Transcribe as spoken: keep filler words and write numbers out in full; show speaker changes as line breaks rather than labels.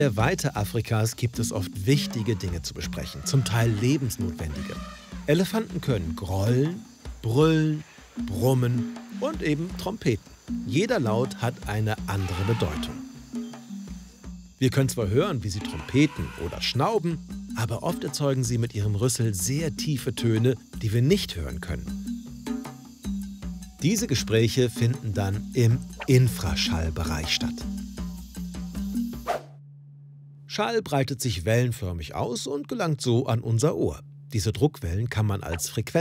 der Weite Afrikas gibt es oft wichtige Dinge zu besprechen, zum Teil lebensnotwendige. Elefanten können grollen, brüllen, brummen und eben trompeten. Jeder Laut hat eine andere Bedeutung. Wir können zwar hören, wie sie trompeten oder schnauben, aber oft erzeugen sie mit ihrem Rüssel sehr tiefe Töne, die wir nicht hören können. Diese Gespräche finden dann im Infraschallbereich statt. Schall breitet sich wellenförmig aus und gelangt so an unser Ohr. Diese Druckwellen kann man als Frequenz